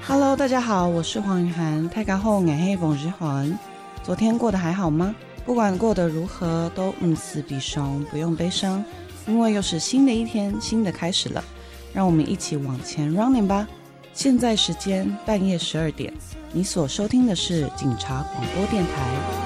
Hello， 大家好，我是黄雨涵。大家好，我是冯日涵。昨天过得还好吗？不管过得如何，都唔死必伤，不用悲伤，因为又是新的一天，新的开始了。让我们一起往前 running 吧。现在时间半夜12点，你所收听的是警察广播电台。